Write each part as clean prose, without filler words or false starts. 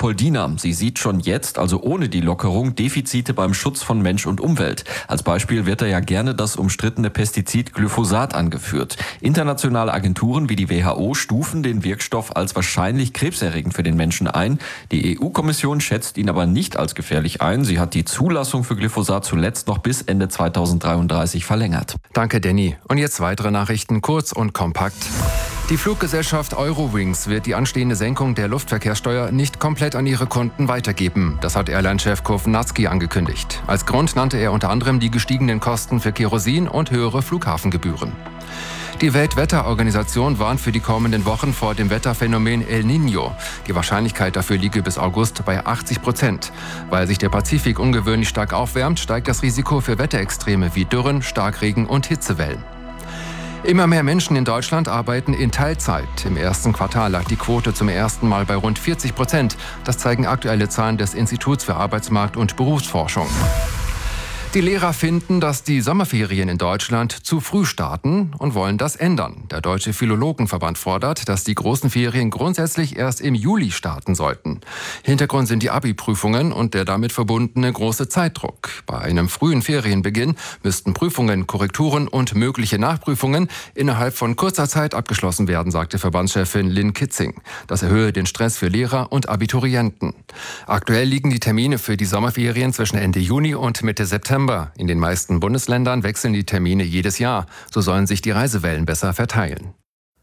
Leopoldina. Sie sieht schon jetzt, also ohne die Lockerung, Defizite beim Schutz von Mensch und Umwelt. Als Beispiel wird da ja gerne das umstrittene Pestizid Glyphosat angeführt. Internationale Agenturen wie die WHO stufen den Wirkstoff als wahrscheinlich krebserregend für den Menschen ein. Die EU-Kommission schätzt ihn aber nicht als gefährlich ein. Sie hat die Zulassung für Glyphosat zuletzt noch bis Ende 2033 verlängert. Danke, Danny. Und jetzt weitere Nachrichten, kurz und kompakt. Die Fluggesellschaft Eurowings wird die anstehende Senkung der Luftverkehrssteuer nicht komplett an ihre Kunden weitergeben. Das hat Airline-Chef Kovnatski angekündigt. Als Grund nannte er unter anderem die gestiegenen Kosten für Kerosin und höhere Flughafengebühren. Die Weltwetterorganisation warnt für die kommenden Wochen vor dem Wetterphänomen El Niño. Die Wahrscheinlichkeit dafür liege bis August bei 80%. Weil sich der Pazifik ungewöhnlich stark aufwärmt, steigt das Risiko für Wetterextreme wie Dürren, Starkregen und Hitzewellen. Immer mehr Menschen in Deutschland arbeiten in Teilzeit. Im ersten Quartal lag die Quote zum ersten Mal bei rund 40%. Das zeigen aktuelle Zahlen des Instituts für Arbeitsmarkt- und Berufsforschung. Die Lehrer finden, dass die Sommerferien in Deutschland zu früh starten und wollen das ändern. Der Deutsche Philologenverband fordert, dass die großen Ferien grundsätzlich erst im Juli starten sollten. Hintergrund sind die Abi-Prüfungen und der damit verbundene große Zeitdruck. Bei einem frühen Ferienbeginn müssten Prüfungen, Korrekturen und mögliche Nachprüfungen innerhalb von kurzer Zeit abgeschlossen werden, sagte Verbandschefin Lynn Kitzing. Das erhöhe den Stress für Lehrer und Abiturienten. Aktuell liegen die Termine für die Sommerferien zwischen Ende Juni und Mitte September. In den meisten Bundesländern wechseln die Termine jedes Jahr. So sollen sich die Reisewellen besser verteilen.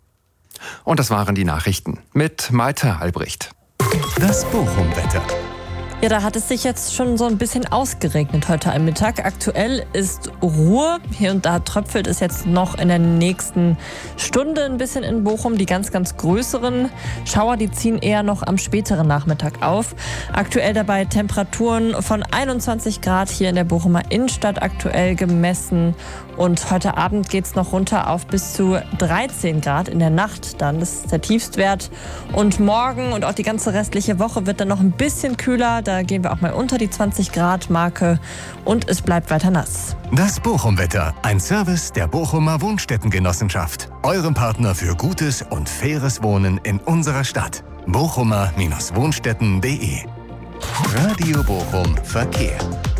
Und das waren die Nachrichten mit Maite Albrecht. Das Bochum-Wetter. Ja, da hat es sich jetzt schon so ein bisschen ausgeregnet heute am Mittag. Aktuell ist Ruhe. Hier und da tröpfelt es jetzt noch in der nächsten Stunde ein bisschen in Bochum. Die ganz größeren Schauer, die ziehen eher noch am späteren Nachmittag auf. Aktuell dabei Temperaturen von 21 Grad hier in der Bochumer Innenstadt aktuell gemessen. Und heute Abend geht es noch runter auf bis zu 13 Grad in der Nacht. Dann ist der Tiefstwert. Und morgen und auch die ganze restliche Woche wird dann noch ein bisschen kühler. Da gehen wir auch mal unter die 20 Grad Marke und es bleibt weiter nass. Das Bochum-Wetter, ein Service der Bochumer Wohnstättengenossenschaft. Eurem Partner für gutes und faires Wohnen in unserer Stadt. bochumer-wohnstätten.de. Radio Bochum Verkehr.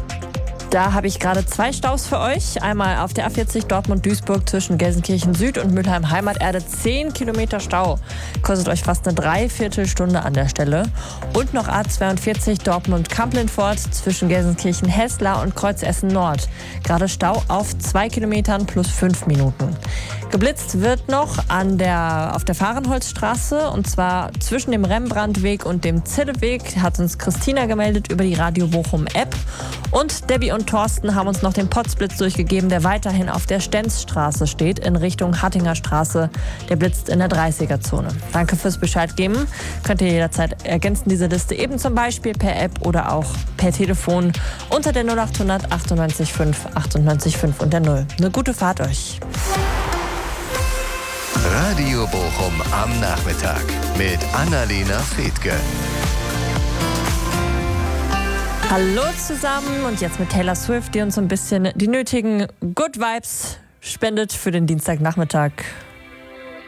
Da habe ich gerade 2 Staus für euch. Einmal auf der A40 Dortmund-Duisburg zwischen Gelsenkirchen Süd und Mülheim Heimaterde. 10 Kilometer Stau. Kostet euch fast eine Dreiviertelstunde an der Stelle. Und noch A42 Dortmund-Kamplinfort zwischen Gelsenkirchen Hesslar und Kreuzessen Nord. Gerade Stau auf 2 Kilometern plus 5 Minuten. Geblitzt wird noch auf der Fahrenholzstraße und zwar zwischen dem Rembrandtweg und dem Zilleweg, hat uns Christina gemeldet über die Radio Bochum App. Und Debbie und Thorsten haben uns noch den Potzblitz durchgegeben, der weiterhin auf der Stenzstraße steht in Richtung Hattinger Straße. Der blitzt in der 30er-Zone. Danke fürs Bescheid geben. Könnt ihr jederzeit ergänzen diese Liste eben zum Beispiel per App oder auch per Telefon unter der 0800 98 5 98 5 und der 0. Eine gute Fahrt euch. Radio Bochum am Nachmittag mit Annalena Fethke. Hallo zusammen und jetzt mit Taylor Swift, die uns so ein bisschen die nötigen Good Vibes spendet für den Dienstagnachmittag.